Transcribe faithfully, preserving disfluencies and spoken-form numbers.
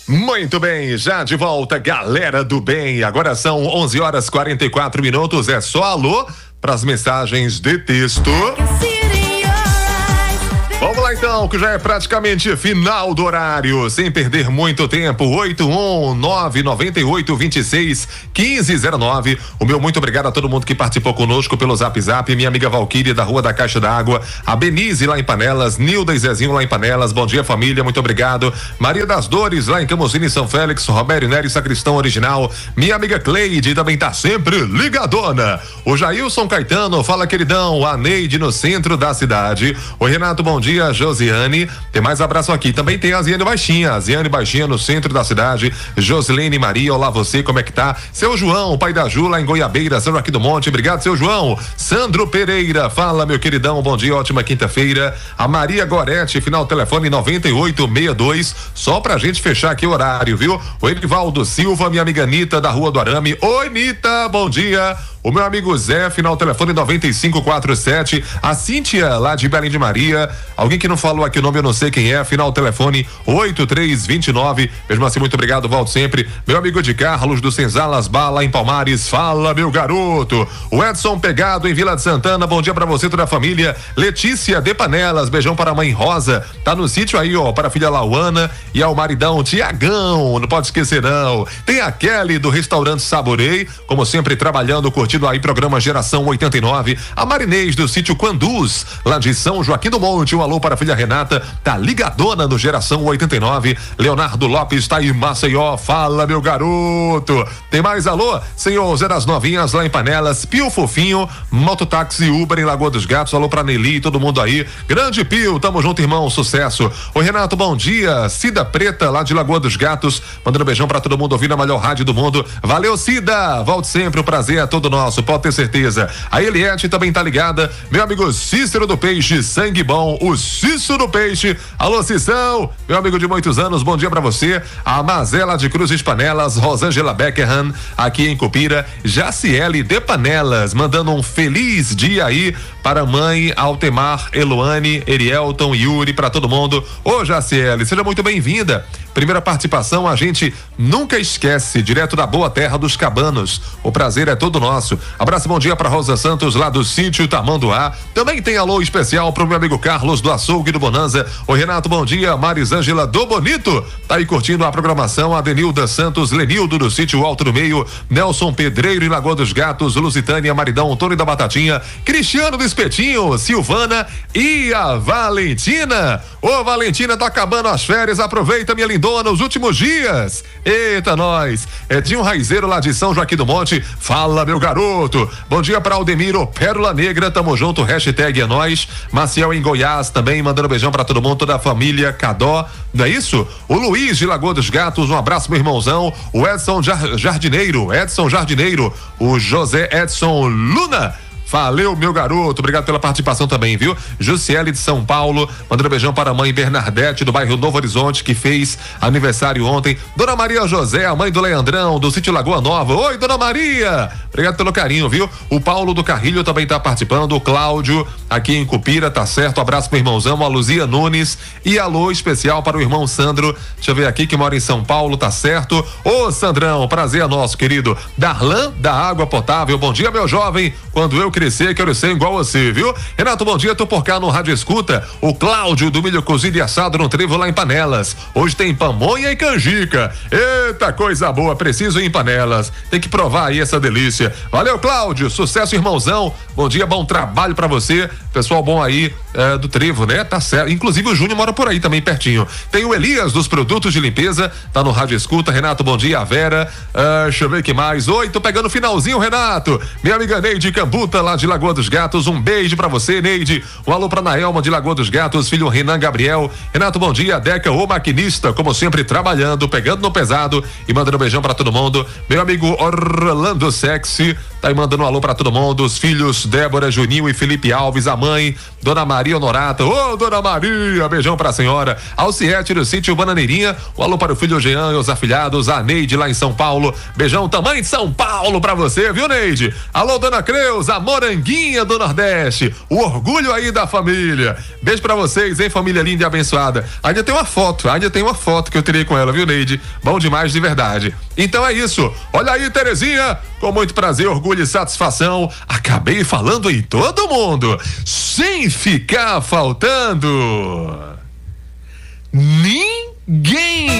Muito bem, já de volta, galera do bem. Agora são onze horas e quarenta e quatro minutos. É só alô para as mensagens de texto. Vamos lá então, que já é praticamente final do horário, sem perder muito tempo. Oito um nove nove oito dois seis um cinco zero nove. O meu muito obrigado a todo mundo que participou conosco pelo Zap Zap. Minha amiga Valquíria da Rua da Caixa d'Água, a Benise lá em Panelas, Nilda e Zezinho lá em Panelas. Bom dia, família, muito obrigado. Maria das Dores lá em Camosini, São Félix, Romério Nery, Sacristão Original. Minha amiga Cleide também tá sempre ligadona. O Jailson Caetano, fala queridão. A Neide no centro da cidade. O Renato, bom dia. Josiane, tem mais abraço aqui. Também tem a Ziane Baixinha, a Ziane Baixinha no centro da cidade. Josilene Maria, olá você, como é que tá? Seu João, pai da Ju lá em Goiabeira, São Joaquim do Monte, obrigado, seu João. Sandro Pereira, fala meu queridão, bom dia, ótima quinta-feira. A Maria Gorete, final telefone noventa e oito sessenta e dois, só pra gente fechar aqui o horário, viu? O Edivaldo Silva, minha amiga Anitta da Rua do Arame. Oi, Anitta, bom dia. O meu amigo Zé, final telefone noventa e cinco quarenta e sete. A Cíntia, lá de Belém de Maria. Alguém que não falou aqui o nome, eu não sei quem é. Final telefone oito três dois nove. Mesmo assim, muito obrigado, volto sempre. Meu amigo de Carlos, do Senzalas Bala, em Palmares. Fala, meu garoto. O Edson Pegado, em Vila de Santana. Bom dia pra você, toda a família. Letícia de Panelas, beijão para a mãe Rosa. Tá no sítio aí, ó, para a filha Lauana e ao maridão Tiagão. Não pode esquecer, não. Tem a Kelly, do restaurante Saborei. Como sempre, trabalhando, curtindo aí programa Geração oitenta e nove. A Marinês do sítio Quanduz, lá de São Joaquim do Monte. Um alô para a filha Renata, tá ligadona no Geração oitenta e nove. Leonardo Lopes tá em Maceió, fala meu garoto. Tem mais alô? Senhor Zé das Novinhas lá em Panelas, Pio Fofinho, Mototáxi Uber em Lagoa dos Gatos, alô pra Nelly, todo mundo aí. Grande Pio, tamo junto, irmão, sucesso. O Renato, bom dia. Cida Preta lá de Lagoa dos Gatos, mandando um beijão pra todo mundo ouvindo a melhor rádio do mundo. Valeu, Cida, volte sempre, o prazer é todo nosso. Pode ter certeza. A Eliette também tá ligada. Meu amigo Cícero do Peixe, sangue bom, o Cícero do Peixe. Alô, Cissão, meu amigo de muitos anos, bom dia pra você. A Mazela de Cruzes Panelas, Rosângela Beckerhan, aqui em Cupira. Jaciele de Panelas, mandando um feliz dia aí para a mãe Altemar, Eloane, Erielton, Yuri, pra todo mundo. Ô, Jaciele, seja muito bem-vinda. Primeira participação, a gente nunca esquece, direto da boa terra dos Cabanos. O prazer é todo nosso. Abraço, bom dia para Rosa Santos, lá do sítio Tamanduá. Também tem alô especial pro meu amigo Carlos, do Açougue do Bonanza. O Renato, bom dia. Marisângela do Bonito, tá aí curtindo a programação. A Denilda Santos, Lenildo do sítio Alto do Meio. Nelson Pedreiro em Lagoa dos Gatos. Lusitânia, Maridão, Tony da Batatinha. Cristiano do Espetinho, Silvana e a Valentina. Ô, Valentina, tá acabando as férias, aproveita, minha lindona, os últimos dias. Eita, nós. Edinho Raizeiro lá de São Joaquim do Monte, fala, meu garoto. Bom dia pra Aldemiro, Pérola Negra, tamo junto, hashtag é nós. Maciel em Goiás também, mandando um beijão pra todo mundo, toda a família Cadó, não é isso? O Luiz de Lagoa dos Gatos, um abraço, meu irmãozão. O Edson Jardineiro, Edson Jardineiro, o José Edson Luna. Valeu, meu garoto, obrigado pela participação também, viu? Jussiele de São Paulo, mandando um beijão para a mãe Bernadette, do bairro Novo Horizonte, que fez aniversário ontem. Dona Maria José, a mãe do Leandrão, do sítio Lagoa Nova. Oi, Dona Maria! Obrigado pelo carinho, viu? O Paulo do Carrilho também tá participando, o Cláudio, aqui em Cupira, tá certo? Abraço pro irmãozão, a Luzia Nunes, e alô especial para o irmão Sandro, deixa eu ver aqui, que mora em São Paulo, tá certo? Ô, Sandrão, prazer é nosso, querido. Darlan, da Água Potável, bom dia, meu jovem, quando eu crescer, quero ser igual você, viu? Renato, bom dia, tô por cá no Rádio Escuta. O Cláudio do milho cozido e assado no Trevo lá em Panelas. Hoje tem pamonha e canjica. Eita, coisa boa, preciso ir em Panelas. Tem que provar aí essa delícia. Valeu, Cláudio, sucesso, irmãozão. Bom dia, bom trabalho pra você. Pessoal bom aí é, do Trevo, né? Tá certo. Inclusive o Júnior mora por aí também, pertinho. Tem o Elias dos produtos de limpeza, tá no Rádio Escuta. Renato, bom dia. A Vera, uh, deixa eu ver o que mais. Oi, tô pegando o finalzinho, Renato. Minha amiga Neide Cambuta, lá de Lagoa dos Gatos, um beijo pra você, Neide. Um alô pra Naelma de Lagoa dos Gatos, filho Renan Gabriel. Renato, bom dia. Deca, o maquinista, como sempre, trabalhando, pegando no pesado e mandando um beijão pra todo mundo. Meu amigo Orlando Sexy tá aí mandando um alô pra todo mundo, os filhos Débora, Juninho e Felipe Alves, a mãe, Dona Maria Honorata. Ô, Dona Maria, beijão pra senhora. Alciete do sítio Bananeirinha, um alô para o filho Jean e os afilhados, a Neide lá em São Paulo. Beijão também de São Paulo pra você, viu, Neide? Alô, Dona Creus, a moranguinha do Nordeste, o orgulho aí da família. Beijo pra vocês, hein, família linda e abençoada. Ainda tem uma foto, ainda tem uma foto que eu tirei com ela, viu, Neide? Bom demais de verdade. Então é isso. Olha aí, Terezinha, com muito prazer, orgulho e satisfação, acabei falando em todo mundo, sem ficar faltando ninguém.